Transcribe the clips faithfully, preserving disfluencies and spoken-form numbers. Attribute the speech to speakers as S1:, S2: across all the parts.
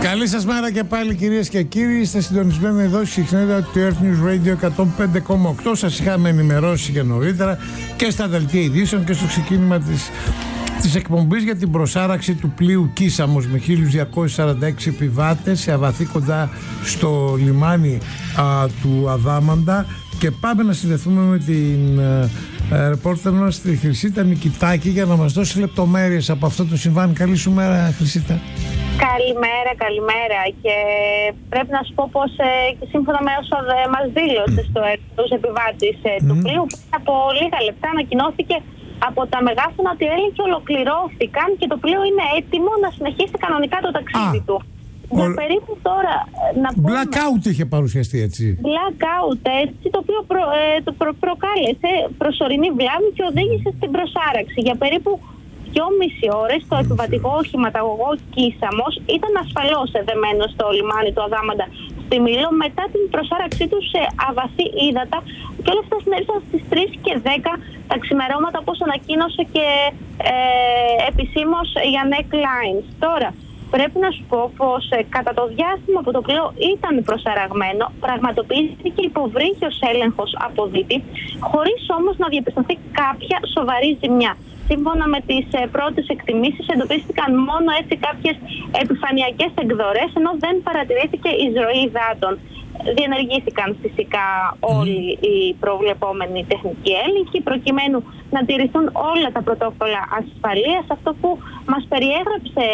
S1: Καλή σας μέρα και πάλι, κυρίες και κύριοι. Είστε συντονισμένοι εδώ στη συχνότητα του Earth News Radio εκατόν πέντε κόμμα οκτώ. Σας είχαμε ενημερώσει και νωρίτερα και στα δελτία ειδήσεων και στο ξεκίνημα της, της εκπομπής για την προσάραξη του πλοίου Κίσαμος με χίλιους διακόσιους σαράντα έξι επιβάτες σε αβαθή κοντά στο λιμάνι α, του Αδάμαντα. Και πάμε να συνδεθούμε με την ε, ρεπόρτερ μας, τη Χρυσίτα Νικητάκη, για να μας δώσει λεπτομέρειες από αυτό το συμβάν. Καλή σου μέρα, Χρυσίτα.
S2: Καλημέρα, καλημέρα. Και πρέπει να σου πω πως ε, και σύμφωνα με όσο ε, μας δήλωσε στο τους επιβάτης ε, του mm. πλοίου, πριν από λίγα λεπτά ανακοινώθηκε από τα μεγάφωνα ότι οι έλεγχοι ολοκληρώθηκαν και το πλοίο είναι έτοιμο να συνεχίσει κανονικά το ταξίδι ah. του. Για ο... περίπου τώρα να πούμε...
S1: Blackout είχε παρουσιαστεί, έτσι.
S2: Blackout, έτσι, το οποίο προ, ε, το προ, προκάλεσε προσωρινή βλάβη και οδήγησε στην προσάραξη. Για περίπου δυόμιση ώρες το επιβατικό οχηματαγωγό Κίσαμος ήταν ασφαλώς εδεμένο στο λιμάνι του Αδάμαντα στη Μήλο μετά την προσάραξή του σε αβαθή ύδατα, και όλα αυτά συνέβησαν στις τρεις και δέκα τα ξημερώματα, όπως ανακοίνωσε και ε, επισήμως η Anek Lines. Τώρα, πρέπει να σου πω πως ε, κατά το διάστημα που το πλοίο ήταν προσαραγμένο, πραγματοποιήθηκε υποβρύχιος έλεγχος από δίτη, χωρίς όμως να διαπιστωθεί κάποια σοβαρή ζημιά. Σύμφωνα με τις ε, πρώτες εκτιμήσεις, εντοπίστηκαν μόνο έτσι κάποιες επιφανειακές εκδορές, ενώ δεν παρατηρήθηκε εισρωή υδάτων. Διενεργήθηκαν φυσικά όλοι οι προβλεπόμενοι τεχνικοί έλεγχοι προκειμένου να τηρηθούν όλα τα πρωτόκολλα ασφαλείας. Αυτό που μας περιέγραψε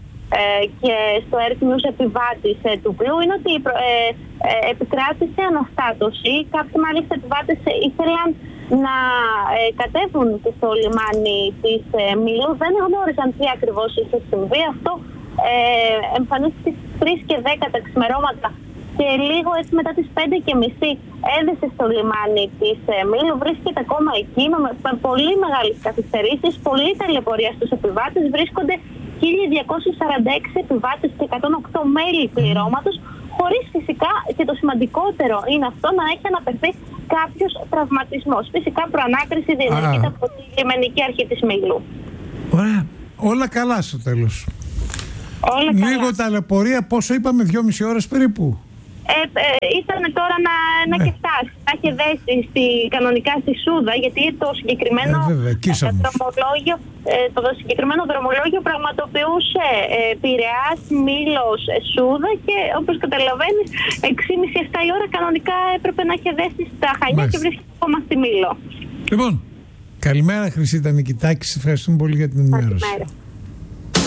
S2: ε, και στο Earth News επιβάτης ε, του πλοίου είναι ότι ε, ε, επικράτησε αναστάτωση. Κάποιοι μάλιστα επιβάτες ε, ήθελαν να ε, κατέβουν και στο λιμάνι της ε, Μήλου. Δεν γνώριζαν τι ακριβώς είχε συμβεί. Αυτό ε, εμφανίστηκε στις τρεις και δέκα τα ξημερώματα και λίγο έτσι μετά τις πέντε και μισή έδεσε στο λιμάνι της ε, Μήλου. Βρίσκεται ακόμα εκεί με, με πολύ μεγάλες καθυστερήσεις, πολλή ταλαιπωρία στους επιβάτες. Βρίσκονται χίλια διακόσιοι σαράντα έξι επιβάτες και εκατόν οκτώ μέλη πληρώματος, χωρίς φυσικά, και το σημαντικότερο είναι αυτό, να έχει αναφερθεί κάποιος τραυματισμός. Φυσικά προανάκριση διενεργείται από τη λιμενική αρχή της Μήλου.
S1: Ωραία. Όλα καλά στο τέλος.
S2: Όλα
S1: Λίγο
S2: καλά.
S1: ταλαιπωρία, πόσο είπαμε, δυόμιση ώρες περίπου.
S2: Ε, ε, ήταν τώρα να, να ναι. και φτάσει, να έχει δέσει στη, κανονικά στη Σούδα, γιατί το συγκεκριμένο
S1: ε, βέβαια,
S2: ε, δρομολόγιο, ε, το συγκεκριμένο δρομολόγιο πραγματοποιούσε ε, Πειραιάς, Μήλος, ε, Σούδα, και όπως καταλαβαίνεις έξι και μισή επτά η ώρα κανονικά έπρεπε να έχει δέσει στα Χανιά. Μάλιστα. Και βρίσκεται ακόμα στη Μήλο.
S1: Λοιπόν, καλημέρα Χρυσίτα Νικητάκη, ευχαριστούμε πολύ για την ενημέρωση.
S2: Καλημέρα.